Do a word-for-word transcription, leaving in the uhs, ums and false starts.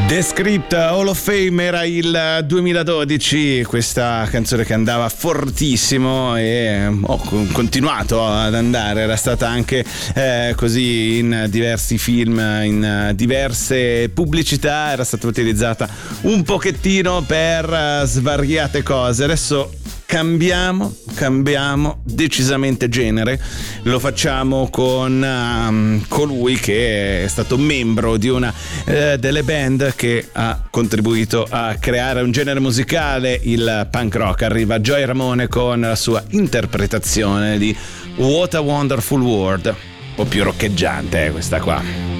The Script Hall of Fame era il duemiladodici, questa canzone che andava fortissimo e ho continuato ad andare, era stata anche eh, così in diversi film, in diverse pubblicità, era stata utilizzata un pochettino per svariate cose. Adesso cambiamo, cambiamo decisamente genere, lo facciamo con um, colui che è stato membro di una uh, delle band che ha contribuito a creare un genere musicale, il punk rock. Arriva Joey Ramone con la sua interpretazione di What a Wonderful World, un po' più roccheggiante eh, questa qua.